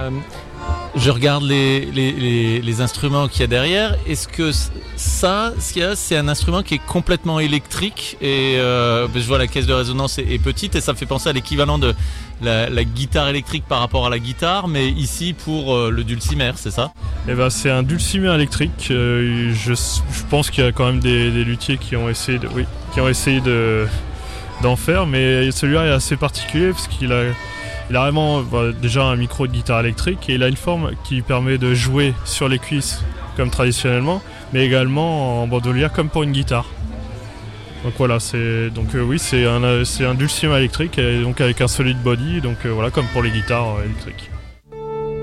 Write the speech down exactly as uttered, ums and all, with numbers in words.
Euh, je regarde les, les, les, les instruments qu'il y a derrière. Est-ce que ça, ce qu'il y a, c'est un instrument qui est complètement électrique et euh, je vois la caisse de résonance est, est petite et ça me fait penser à l'équivalent de la, la guitare électrique par rapport à la guitare, mais ici pour euh, le dulcimer, c'est ça? Eh ben, c'est un dulcimer électrique. Euh, je, je pense qu'il y a quand même des, des luthiers qui ont essayé de, oui, qui ont essayé de, d'en faire, mais celui-là est assez particulier parce qu'il a Il a vraiment bah, déjà un micro de guitare électrique et il a une forme qui permet de jouer sur les cuisses comme traditionnellement, mais également en bandoulière comme pour une guitare. Donc voilà, c'est donc euh, oui, c'est un c'est un dulcimer électrique et donc avec un solid body, donc euh, voilà comme pour les guitares euh, électriques.